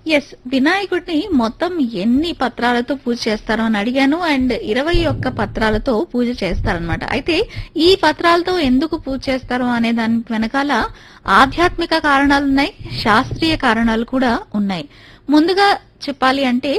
Yes, వినాయకుడిని మొత్తం ఎన్ని పత్రాలతో పూజ చేస్తారో అని అడిగాను. అండ్ 21 పత్రాలతో పూజ చేస్తారనమాట. అయితే ఈ పత్రాలతో ఎందుకు పూజ చేస్తారు అనే దాని వెనకాల ఆధ్యాత్మిక కారణాలున్నాయి, శాస్త్రీయ కారణాలు కూడా ఉన్నాయి. ముందుగా చెప్పాలి అంటే